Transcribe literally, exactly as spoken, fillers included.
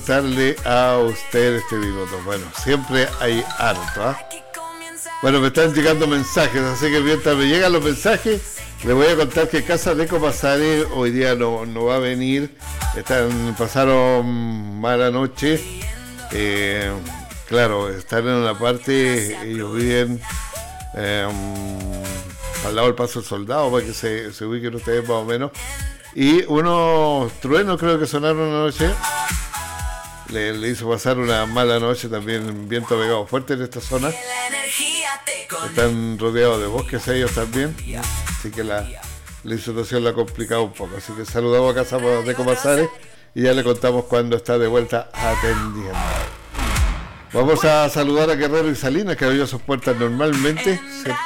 Darle a usted este minuto. Bueno, siempre hay harto, ¿eh? Bueno, me están llegando mensajes, así que mientras me llegan los mensajes, les voy a contar que Casa de Copasare hoy día no, no va a venir. Están, pasaron mala noche. Eh, claro, están en una parte, ellos viven eh, al lado del Paso del Soldado, para que se, se ubiquen ustedes más o menos. Y unos truenos creo que sonaron anoche. Le, le hizo pasar una mala noche también, viento pegado fuerte en esta zona. Están rodeados de bosques ellos también, así que la, la situación la ha complicado un poco. Así que saludamos a Casa de Copasare y ya le contamos cuando está de vuelta atendiendo. Vamos a saludar a Guerrero y Salinas, que abrió sus puertas normalmente, ¿cierto?